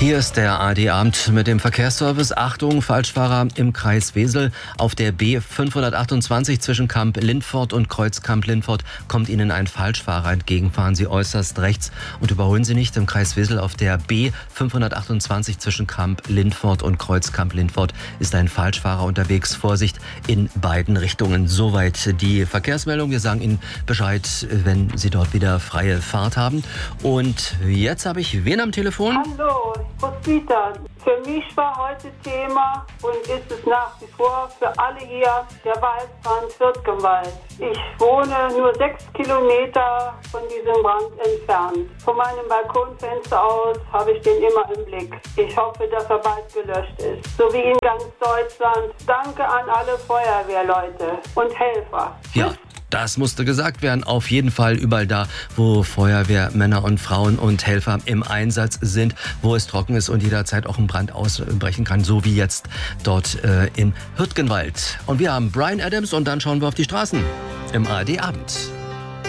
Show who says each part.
Speaker 1: Hier ist der ARD-Abend mit dem Verkehrsservice. Achtung, Falschfahrer im Kreis Wesel. Auf der B528 zwischen Kamp-Lindfort und Kreuz Kamp-Lindfort kommt Ihnen ein Falschfahrer entgegen. Fahren Sie äußerst rechts und überholen Sie nicht. Im Kreis Wesel auf der B528 zwischen Kamp-Lindfort und Kreuz Kamp-Lindfort ist ein Falschfahrer unterwegs. Vorsicht in beiden Richtungen. Soweit die Verkehrsmeldung. Wir sagen Ihnen Bescheid, wenn Sie dort wieder freie Fahrt haben. Und jetzt habe ich wen am Telefon?
Speaker 2: Hallo, Roswitha. Für mich war heute Thema und ist es nach wie vor für alle hier der Waldbrand Hürtgenwald. Ich wohne nur 6 Kilometer von diesem Brand entfernt. Von meinem Balkonfenster aus habe ich den immer im Blick. Ich hoffe, dass er bald gelöscht ist. So wie in ganz Deutschland. Danke an alle Feuerwehrleute und Helfer.
Speaker 1: Ja. Das musste gesagt werden. Auf jeden Fall überall da, wo Feuerwehrmänner und Frauen und Helfer im Einsatz sind, wo es trocken ist und jederzeit auch ein Brand ausbrechen kann, so wie jetzt dort im Hürtgenwald. Und wir haben Bryan Adams und dann schauen wir auf die Straßen im ARD-Abend.